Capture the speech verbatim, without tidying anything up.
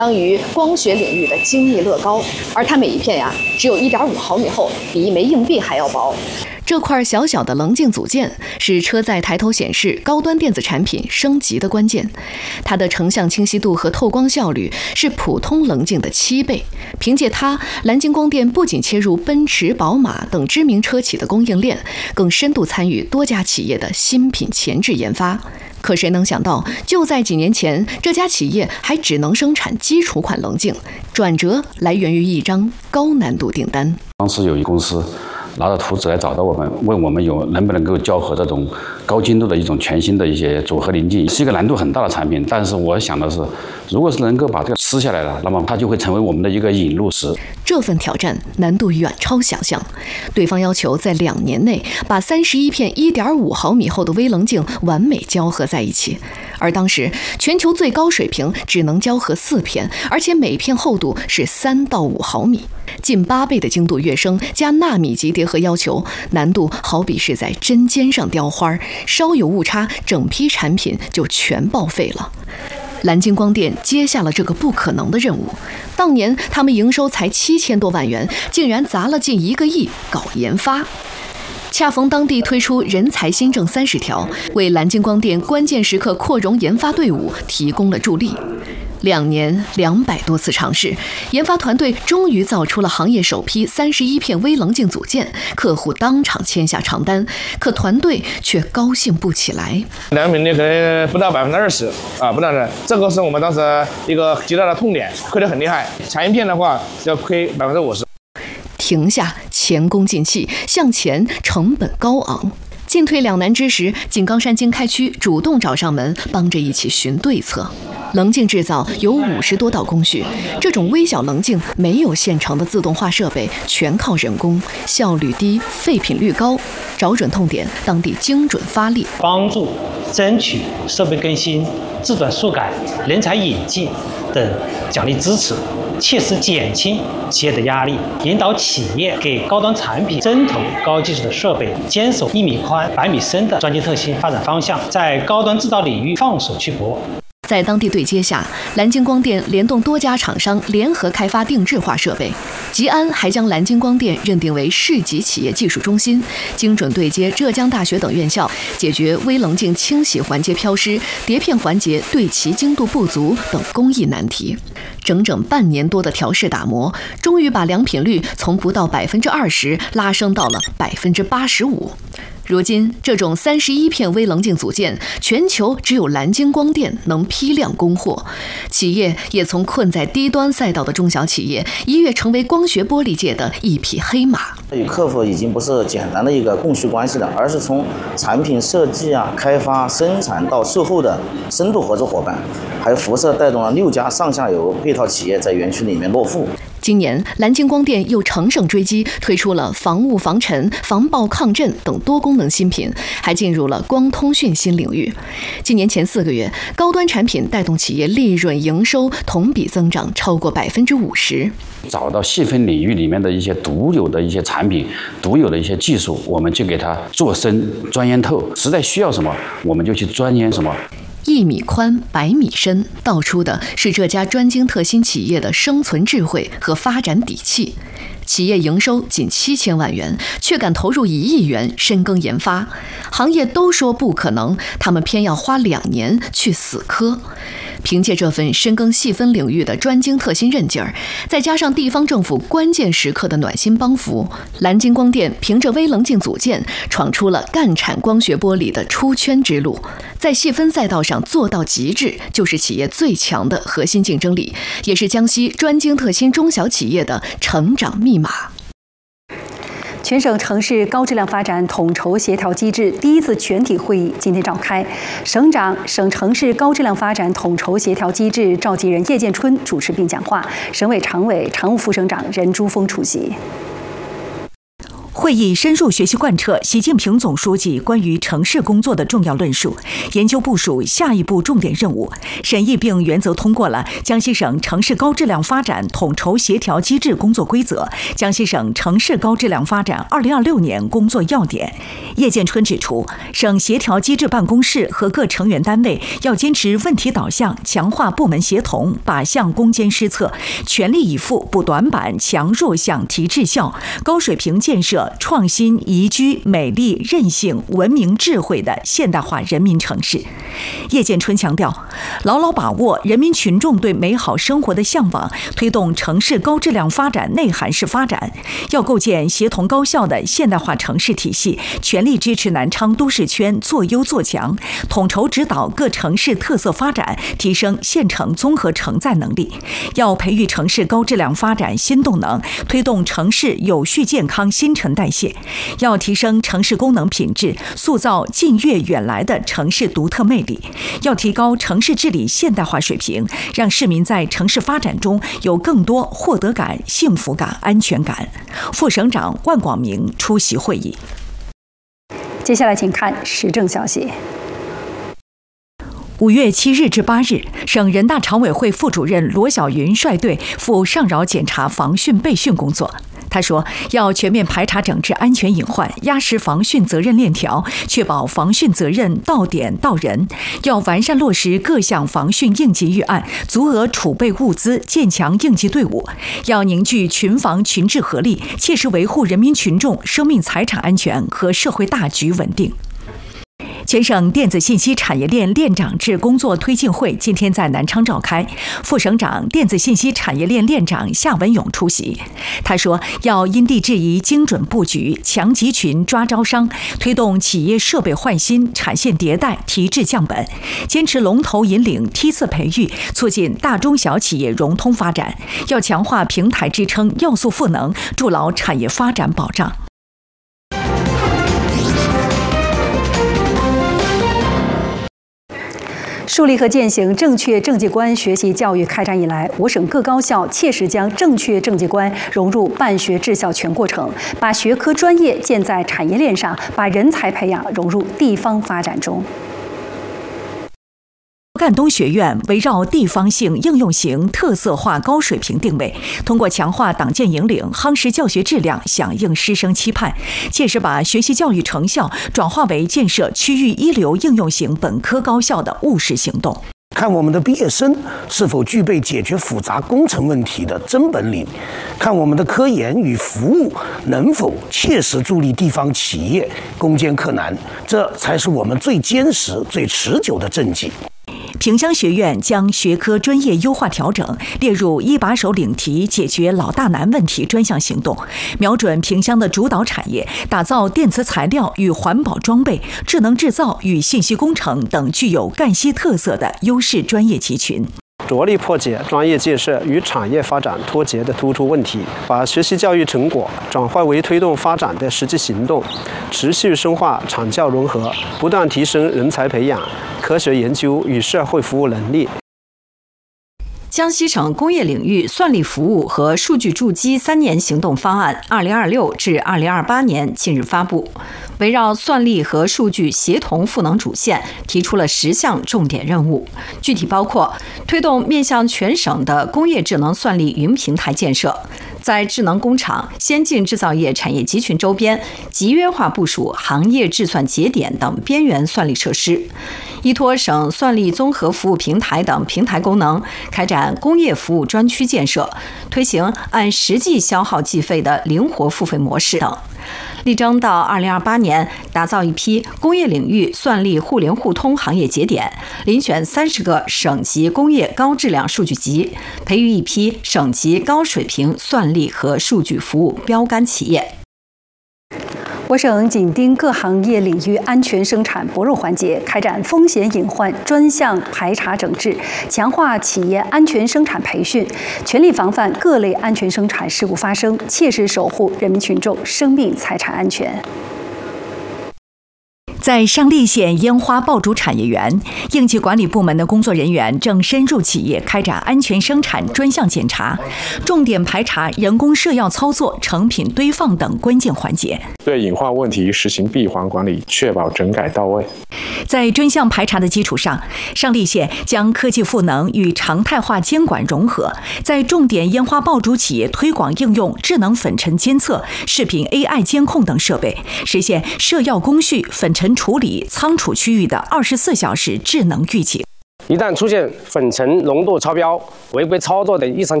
当于光学领域的精密乐高，而它每一片呀只有一点五毫米厚，比一枚硬币还要薄。 这块小小的棱镜组件是车载抬头显示高端电子产品升级的关键，它的成像清晰度和透光效率是普通棱镜的七倍。凭借它，蓝鲸光电不仅切入奔驰、宝马等知名车企的供应链，更深度参与多家企业的新品前置研发。可谁能想到，就在几年前，这家企业还只能生产基础款棱镜，转折来源于一张高难度订单。 当时有一公司拿着图纸来找到我们，问我们有能不能够交合这种高精度的一种全新的一些组合棱镜，是一个难度很大的产品。但是我想的是，如果是能够把这个吃下来了，那么它就会成为我们的一个引路石。 这份挑战难度远超想象，对方要求在两年内把三十一片一点五毫米厚的微棱镜完美交合在一起，而当时全球最高水平只能交合四片，而且每片厚度是三到五毫米。近八倍的精度跃升加纳米级叠合要求，难度好比是在针尖上雕花，稍有误差，整批产品就全报废了。蓝鲸光电接下了这个不可能的任务。当年他们营收才七千多万元，竟然砸了近一个亿搞研发。恰逢当地推出人才新政三十条，为蓝鲸光电关键时刻扩容研发队伍提供了助力。两年两百多次尝试，研发团队终于造出了行业首批三十一片微棱镜组件，客户当场签下长单，可团队却高兴不起来。 良品率可能不到百分之二十啊，不到的，这个是我们当时一个极大的痛点，亏得很厉害。产一片的话要亏百分之五十。 停下，前功尽弃，向前，成本高昂。进退两难之时，井冈山经开区主动找上门，帮着一起寻对策。棱镜制造有五十多道工序，这种微小棱镜没有现成的自动化设备，全靠人工，效率低，废品率高。找准痛点，当地精准发力， 帮助争取设备更新、自转速改、人才引进等奖励支持，切实减轻企业的压力，引导企业给高端产品争投高技术的设备，坚守一米宽、百米深的专精特新发展方向，在高端制造领域放手去搏。 在当地对接下，蓝鲸光电联动多家厂商联合开发定制化设备。吉安还将蓝鲸光电认定为市级企业技术中心，精准对接浙江大学等院校，解决微棱镜清洗环节飘失、叠片环节对齐精度不足等工艺难题。整整半年多的调试打磨，终于把良品率从不到百分之二十拉升到了百分之八十五。如今，这种三十一片微棱镜组件，全球只有蓝鲸光电能批量供货。企业也从困在低端赛道的中小企业，一跃成为光学玻璃界的一匹黑马。 与客户已经不是简单的一个供需关系了，而是从产品设计啊、开发、生产到售后的深度合作伙伴，还辐射带动了六家上下游配套企业在园区里面落户。 今年，蓝鲸光电又乘胜追击，推出了防雾防尘、防爆抗震等多功能新品，还进入了光通讯新领域。今年前四个月，高端产品带动企业利润营收同比增长超过百分之五十。 找到细分领域里面的一些独有的一些产品、独有的一些技术，我们去给它做深、钻研透。实在需要什么，我们就去钻研什么。 一米宽，百米深，道出的是这家专精特新企业的生存智慧和发展底气。企业营收仅七千万元，却敢投入一亿元深耕研发。行业都说不可能，他们偏要花两年去死磕。凭借这份深耕细分领域的专精特新韧劲儿，再加上地方政府关键时刻的暖心帮扶，蓝鲸光电凭着微棱镜组件闯出了干产光学玻璃的出圈之路。在细分赛道上做到极致，就是企业最强的核心竞争力，也是江西专精特新中小企业的成长密码。 全省城市高质量发展统筹协调机制第一次全体会议今天召开，省长、省城市高质量发展统筹协调机制召集人叶建春主持并讲话，省委常委、常务副省长任珠峰出席。会会议深入学习贯彻习近平总书记关于城市工作的重要论述，研究部署下一步重点任务，审议并原则通过了江西省城市高质量发展统筹协调机制工作规则、江西省城市高质量发展二零二六年工作要点。叶建春指出，省协调机制办公室和各成员单位要坚持问题导向，强化部门协同，靶向攻坚施策，全力以赴补短板、强弱项、提质效，高水平建设创新、宜居、美丽、韧性、文明、智慧的现代化人民城市。叶建春强调，牢牢把握人民群众对美好生活的向往，推动城市高质量发展内涵式发展，要构建协同高效的现代化城市体系，全力支持南昌都市圈做优做强，统筹指导各城市特色发展，提升县城综合承载能力。要培育城市高质量发展新动能，推动城市有序健康新陈代谢。要提升城市功能品质，塑造近悦远来的城市独特魅力。要提高城市治理现代化水平，让市民在城市发展中有更多获得感、幸福感、安全感。副省长万广明出席会议。 接下来请看时政消息。 五月七日至八日，省人大常委会副主任罗小云率队赴上饶检查防汛备汛工作。他说，要全面排查整治安全隐患，压实防汛责任链条，确保防汛责任到点到人。要完善落实各项防汛应急预案，足额储备物资，建强应急队伍。要凝聚群防群治合力，切实维护人民群众生命财产安全和社会大局稳定。全省电子信息产业链链长制工作推进会今天在南昌召开，副省长、电子信息产业链链长夏文勇出席。他说，要因地制宜、精准布局，强集群、抓招商，推动企业设备换新、产线迭代、提质降本，坚持龙头引领、梯次培育，促进大中小企业融通发展。要强化平台支撑、要素赋能，筑牢产业发展保障。 树立和践行正确政绩观学习教育开展以来，我省各高校切实将正确政绩观融入办学治校全过程，把学科专业建在产业链上，把人才培养融入地方发展中。 赣东学院围绕地方性、应用型、特色化高水平定位，通过强化党建引领、夯实教学质量，响应师生期盼，切实把学习教育成效转化为建设区域一流应用型本科高校的务实行动。 看我们的毕业生是否具备解决复杂工程问题的真本领，看我们的科研与服务能否切实助力地方企业攻坚克难，这才是我们最坚实、最持久的政绩。 萍乡学院将学科专业优化调整列入一把手领题解决老大难问题专项行动，瞄准萍乡的主导产业，打造电磁材料与环保装备、智能制造与信息工程等具有赣西特色的优势专业集群。 着力破解专业建设与产业发展脱节的突出问题，把学习教育成果转化为推动发展的实际行动，持续深化产教融合，不断提升人才培养、科学研究与社会服务能力。 江西省工业领域算力服务和数据筑基三年行动方案（二零二六至二零二八年）近日发布，围绕算力和数据协同赋能主线，提出了十项重点任务，具体包括推动面向全省的工业智能算力云平台建设，在智能工厂、先进制造业产业集群周边集约化部署行业制算节点等边缘算力设施，依托省算力综合服务平台等平台功能，开展工业服务专区建设，推行按实际消耗计费的灵活付费模式等，力争到二零二八年打造一批工业领域算力互联互通行业节点，遴选三十个省级工业高质量数据集，培育一批省级高水平算力和数据服务标杆企业。 我省紧盯各行业领域安全生产薄弱环节，开展风险隐患专项排查整治，强化企业安全生产培训，全力防范各类安全生产事故发生，切实守护人民群众生命财产安全。 在在上栗县烟花爆竹产业园，应急管理部门的工作人员正深入企业开展安全生产专项检查，重点排查人工射药操作、成品堆放等关键环节， 对隐患问题实行闭环管理，确保整改到位。 在专项排查的基础上，上栗县将科技赋能与常态化监管融合，在重点烟花爆竹企业推广应用智能粉尘监测、视频 A I 监控等设备，实现射药工序、粉尘处理、仓储区域的二十四小时智能预警。 一旦出现粉尘浓度超标、违规操作等异常